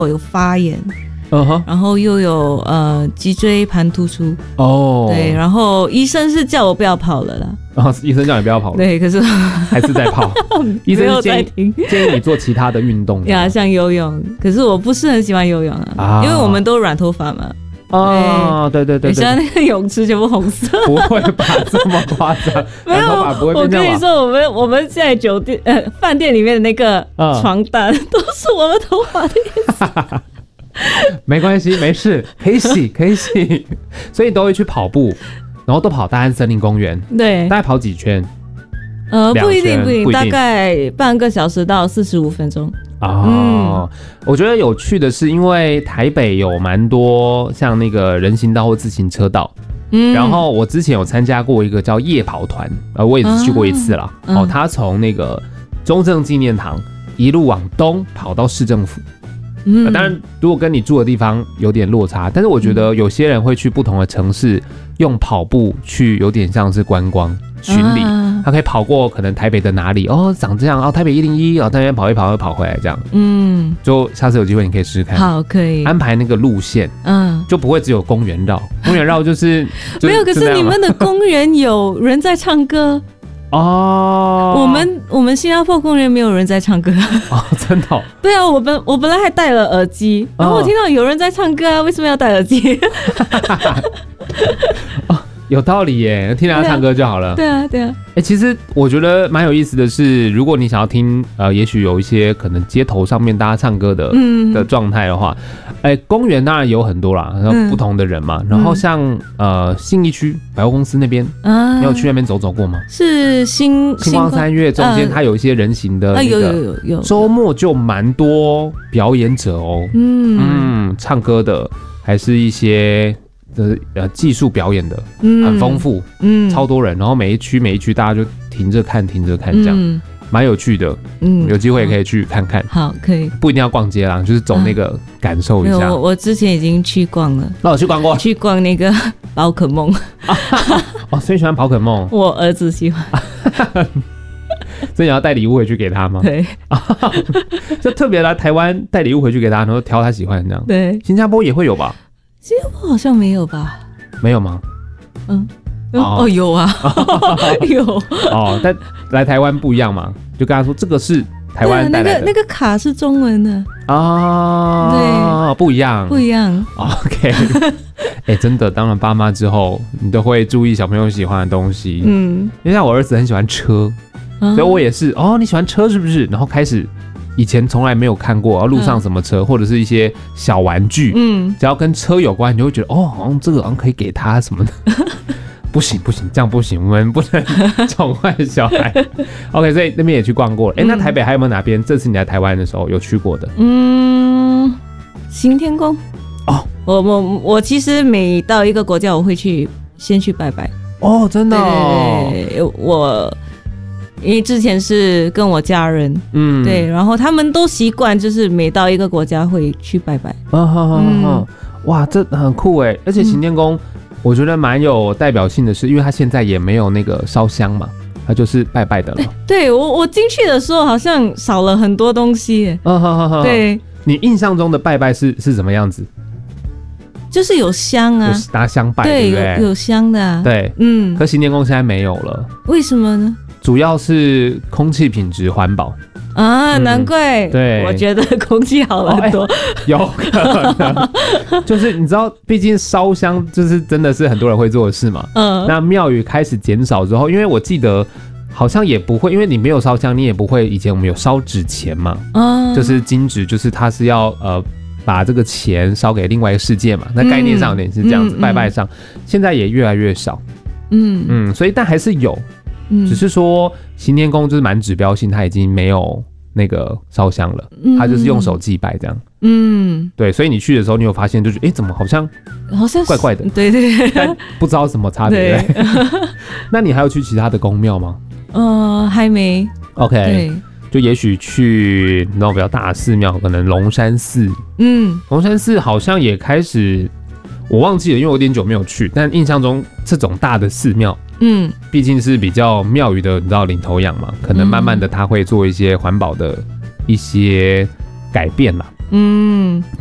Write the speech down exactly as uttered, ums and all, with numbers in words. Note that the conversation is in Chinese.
有发炎。 嗯哼， 然后又有呃脊椎盘突出哦， 对，然后医生是叫我不要跑了啦， 然后医生叫你不要跑了， 对，可是还是在跑，医生是建议建议你做其他的运动呀，像游泳，可是我不是很喜欢游泳 啊, 啊，因为我们都软头发嘛。 哦，对对对对， 像那个泳池全部红色， 不会吧？这么夸张？ 没有， 头发不会变这样吧？ 我跟你说，我们我们现在酒店呃饭店里面的那个床单、嗯、都是我们头发的颜色。 没关系，没事，可以洗，可以洗。所以都会去跑步，然后都跑大安森林公园。 对， 大概跑几圈？ 呃，不一定，不一定，大概半个小时到四十五分钟。 哦、嗯，我觉得有趣的是，因为台北有蛮多像那个人行道或自行车道。嗯，然后我之前有参加过一个叫夜跑团，呃，我也只去过一次啦。啊、哦，他从那个中正纪念堂一路往东跑到市政府。嗯、呃，当然，如果跟你住的地方有点落差，但是我觉得有些人会去不同的城市，用跑步去，有点像是观光巡礼，啊、他可以跑过可能台北的哪里哦，长这样哦，台北一零一哦，那边跑一跑，会跑回来这样。嗯，就下次有机会你可以试试看。 好，可以安排那个路线，嗯，就不会只有公园绕，公园绕就是就没有。可是你们的公园有人在唱歌。哦，我们我们新加坡公园没有人在唱歌哦，真的、哦？ 对啊，我本我本来还戴了耳机，然后我听到有人在唱歌啊，为什么要戴耳机？ 哦，有道理耶，听他唱歌就好了。 对啊，对啊。 哎、欸，其实我觉得蛮有意思的是，如果你想要听，呃，也许有一些可能街头上面大家唱歌的、嗯、的状态的话，哎、欸，公园当然有很多啦，然后不同的人嘛。嗯、然后像呃信义区百货公司那边，啊，你有去那边走走过吗？ 是星星光三月中间，它有一些人行的、那个， 啊，有有有有。 周末就蛮多表演者哦，嗯嗯，唱歌的，还是一些。的呃技术表演的，嗯，很丰富，嗯，超多人，然后每一区每一区大家就停着看停着看这样，蛮、嗯、有趣的，嗯，有机会也可以去看看。 好，可以， 不一定要逛街啦，就是走那个感受一下。 啊、我我之前已经去逛了， 那、哦、我去逛过， 去逛那个宝可梦。 哦，所以喜欢宝可梦？ 我儿子喜欢。 所以你要带礼物回去给他吗？ 对， 就特別來台灣帶禮物回去給他，然後挑他喜歡這樣。 對， 新加坡也會有吧？ 新加坡好像沒有吧？ 沒有嗎？ 嗯，哦，哦有啊，有哦，但來台灣不一樣嘛，就跟他說這個是台灣帶來的， 那個那個卡是中文的啊，對，不一樣， 不一樣。 OK， 哎、欸，真的，當了爸媽之後，你都會注意小朋友喜歡的東西。嗯，因為像我兒子很喜歡車。所以我也是哦，你喜歡車是不是？然後開始以前從來沒有看過，然後路上什麼車、嗯、或者是一些小玩具，嗯，只要跟車有關，你就會覺得哦，好像這個好像可以給他什麼的。不行不行，這樣不行，我們不能寵壞小孩。OK， 所以那邊也去逛過了。哎、欸，那台北還有沒有哪邊？這次你來台灣的時候有去過的？嗯， 行天宮。哦，我我我其實每到一個國家，我會去先去拜拜。 哦，真的哦。 對對對，我。因為之前是跟我家人，嗯，對，然後他們都習慣，就是每到一個國家會去拜拜。哦，好好好， 哇，這很酷哎！而且行天宮，我覺得蠻有代表性的是，因為它現在也沒有那個燒香嘛，它就是拜拜的了。 對，我我進去的時候好像少了很多東西。嗯，好好好。對， 你印象中的拜拜是是什麼樣子？ 就是有香啊， 有拿香拜，對不對？ 有有香的啊。 對，嗯。可行天宮現在沒有了， 為什麼呢？ 主要是空氣品質環保啊，難怪、嗯。對，我覺得空氣好了很多。哦欸、有可能，就是你知道，畢竟燒香就是真的是很多人會做的事嘛。嗯。那廟宇開始減少之後，因為我記得好像也不會，因為你沒有燒香，你也不會。以前我們有燒紙錢嘛，嗯，就是金紙，就是它是要呃把這個錢燒給另外一個世界嘛。那概念上有點是這樣子，嗯、拜拜上、嗯、現在也越來越少。嗯嗯，所以但還是有。只是說行天宮就是蠻指標性，它已經沒有那個燒香了，它就是用手祭拜這樣。嗯，對，所以你去的時候，你有發現就是，哎、欸，怎麼好像好像怪怪的？ 對對對， 但不知道什麼差別。對對那你還有去其他的宮廟嗎？ 呃，還沒。OK， 對， 就也許去那種比較大的寺廟，可能龍山寺。嗯，龍山寺好像也開始，我忘記了，因為我有點久沒有去，但印象中這種大的寺廟。嗯，畢竟是比較廟宇的，你知道領頭羊嘛，可能慢慢的他會做一些環保的一些改變啦。 嗯。